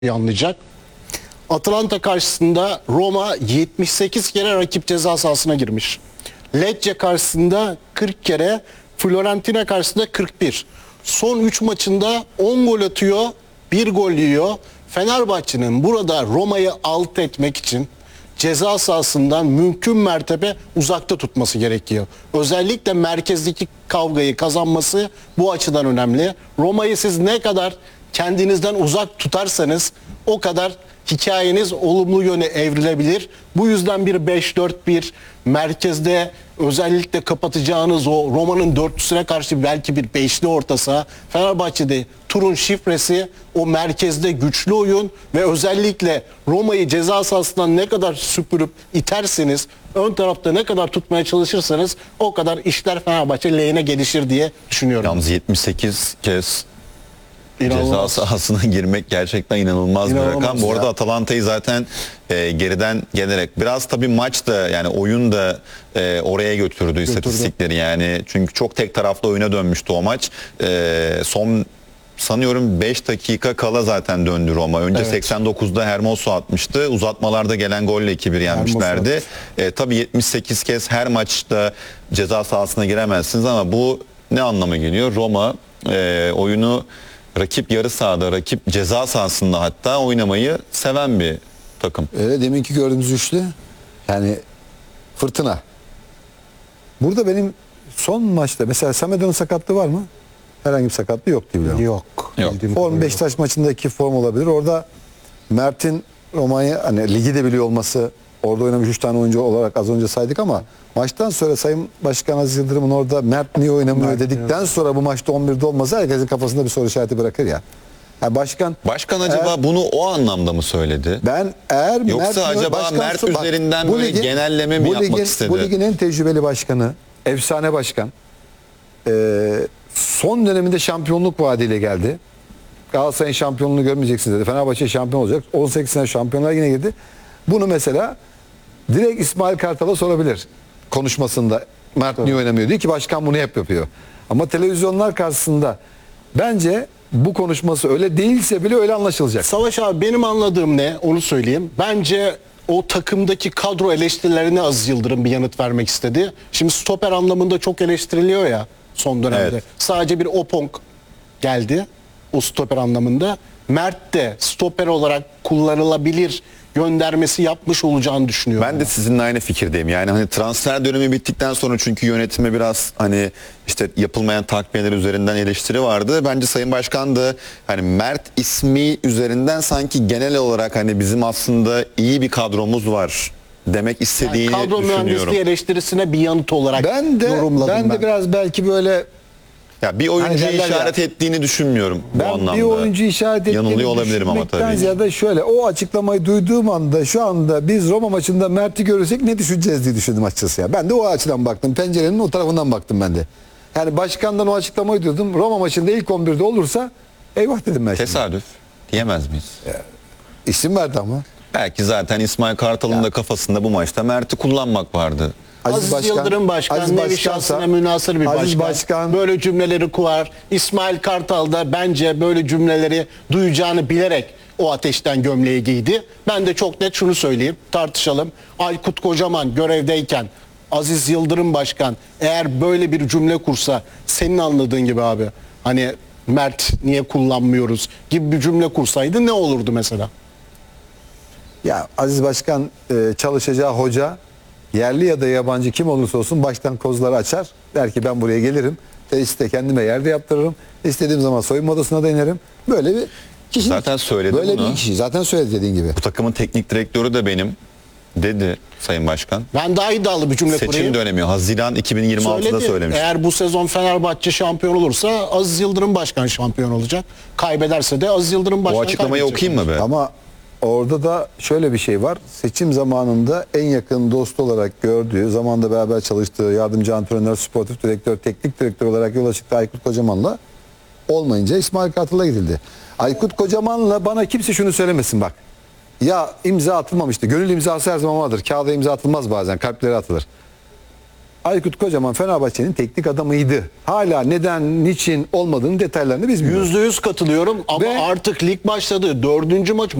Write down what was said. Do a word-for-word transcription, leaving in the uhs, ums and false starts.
anlayacak. Atalanta karşısında Roma yetmiş sekiz kere rakip ceza sahasına girmiş. Lecce karşısında kırk kere, Fiorentina karşısında kırk bir. Son üç maçında on gol atıyor, bir gol yiyor. Fenerbahçe'nin burada Roma'yı alt etmek için ceza sahasından mümkün mertebe uzakta tutması gerekiyor. Özellikle merkezdeki kavgayı kazanması bu açıdan önemli. Roma'yı siz ne kadar kendinizden uzak tutarsanız o kadar hikayeniz olumlu yöne evrilebilir. Bu yüzden bir beş dört bir merkezde özellikle kapatacağınız o Roma'nın dörtlüsüne karşı belki bir beşli orta saha, Fenerbahçe'de turun şifresi o merkezde güçlü oyun ve özellikle Roma'yı ceza sahasından ne kadar süpürüp iterseniz, ön tarafta ne kadar tutmaya çalışırsanız o kadar işler Fenerbahçe lehine gelişir diye düşünüyorum. Yalnız yetmiş sekiz kez İnanılmaz. ceza sahasına girmek gerçekten inanılmaz, İnanılmaz bir rakam. Bu arada ya. Atalanta'yı zaten e, geriden gelerek biraz tabii maç da yani oyun da e, oraya götürdü, götürdü istatistikleri yani. Çünkü çok tek taraflı oyuna dönmüştü o maç. E, son sanıyorum beş dakika kala zaten döndü Roma. Önce evet. seksen dokuzda Hermoso atmıştı. Uzatmalarda gelen golle iki bir yenmişlerdi. E, tabii yetmiş sekiz kez her maçta ceza sahasına giremezsiniz ama bu ne anlama geliyor? Roma e, oyunu rakip yarı sahada, rakip ceza sahasında hatta oynamayı seven bir takım. Öyle deminki gördüğümüz üçlü yani fırtına. Burada benim son maçta mesela Samedo'nun sakatlığı var mı? Herhangi bir sakatlığı yok diye biliyorum. Yok. Yok. Form Beşiktaş maçındaki form olabilir. Orada Mert'in Roma'yı hani ligi de biliyor olması, orada oynamış üç tane oyuncu olarak az önce saydık ama maçtan sonra Sayın Başkan Aziz Yıldırım'ın orada Mert niye oynamıyor Mert dedikten evet. sonra bu maçta on birde olmasa herkesin kafasında bir soru işareti bırakır ya. Yani başkan Başkan acaba eğer, bunu o anlamda mı söyledi? Ben eğer Yoksa Mert, acaba başkan, Mert bak, üzerinden bu böyle ligin, genelleme mi bu yapmak ligin, istedi? Bu ligin en tecrübeli başkanı, efsane başkan. Ee, son döneminde şampiyonluk vaadiyle geldi. Galatasaray'ın şampiyonluğunu görmeyeceksiniz dedi. Fenerbahçe şampiyon olacak. on sekiz sene şampiyonlar yine girdi. Bunu mesela direkt İsmail Kartal'a sorabilir konuşmasında. Mert niye oynamıyor diyor ki başkan bunu hep yapıyor. Ama televizyonlar karşısında bence bu konuşması öyle değilse bile öyle anlaşılacak. Savaş abi, benim anladığım ne onu söyleyeyim. Bence o takımdaki kadro eleştirilerine Aziz Yıldırım bir yanıt vermek istedi. Şimdi stoper anlamında çok eleştiriliyor ya son dönemde. Evet. Sadece bir Opong geldi o stoper anlamında. Mert de stoper olarak kullanılabilir göndermesi yapmış olacağını düşünüyorum. Ben de sizinle aynı fikirdeyim. Yani hani transfer dönemi bittikten sonra çünkü yönetime biraz hani işte yapılmayan takviyeler üzerinden eleştiri vardı. Bence Sayın Başkan da hani Mert ismi üzerinden sanki genel olarak hani bizim aslında iyi bir kadromuz var demek istediğini yani kadro düşünüyorum. Kadro mühendisliği eleştirisine bir yanıt olarak ben de, yorumladım ben. Ben de biraz belki böyle ya bir oyuncu hani işaret ya, ettiğini düşünmüyorum bu ben anlamda. Ben bir oyuncu işaret ettiğini yanılıyor olabilirim ama tabii. Ziyade şöyle o açıklamayı duyduğum anda şu anda biz Roma maçında Mert'i görürsek ne düşüneceğiz diye düşündüm açıkçası ya. Ben de o açıdan baktım. Pencerenin o tarafından baktım ben de. Yani başkandan o açıklamayı duydum. Roma maçında ilk on birde olursa eyvah dedim ben. Tesadüf diyemez miyiz? Ya, isim verdi ama. Belki zaten İsmail Kartal'ın da kafasında bu maçta Mert'i kullanmak vardı. Aziz, Aziz Başkan, Yıldırım Başkan, Aziz nevi şahsına münasır bir Aziz başkan. başkan. Böyle cümleleri kurar. İsmail Kartal da bence böyle cümleleri duyacağını bilerek o ateşten gömleği giydi. Ben de çok net şunu söyleyeyim, tartışalım. Aykut Kocaman görevdeyken Aziz Yıldırım Başkan eğer böyle bir cümle kursa, senin anladığın gibi abi, hani Mert niye kullanmıyoruz gibi bir cümle kursaydı ne olurdu mesela? Ya Aziz Başkan e, çalışacağı hoca yerli ya da yabancı kim olursa olsun baştan kozları açar. Der ki ben buraya gelirim. Tesiste kendime yerde yaptırırım. İstediğim zaman soyunma odasına da inerim. Böyle bir kişi. Zaten söyledi böyle bunu. bir kişi. Zaten söyledi dediğin gibi. Bu takımın teknik direktörü de benim dedi Sayın Başkan. Ben daha iddialı bir cümle Seçim kurayım. Seçim dönemi Haziran iki bin yirmi altıda söyledi. Söylemiş. Eğer bu sezon Fenerbahçe şampiyon olursa Aziz Yıldırım Başkan şampiyon olacak. Kaybederse de Aziz Yıldırım Başkan. O açıklamayı okuyayım mı be? Ama orada da şöyle bir şey var. Seçim zamanında en yakın dostu olarak gördüğü, zamanda beraber çalıştığı yardımcı antrenör, sportif direktör, teknik direktör olarak yola çıktı Aykut Kocaman'la olmayınca İsmail Kartal'a gidildi. Aykut Kocaman'la bana kimse şunu söylemesin bak. Ya imza atılmamıştı. Gönül imzası her zaman vardır. Kağıda imza atılmaz bazen. Kalplere atılır. Aykut Kocaman Fenerbahçe'nin teknik adamıydı. Hala neden, niçin olmadığını detaylarını biz biliyoruz. Yüzde yüz katılıyorum ama Ve- artık lig başladı. Dördüncü maç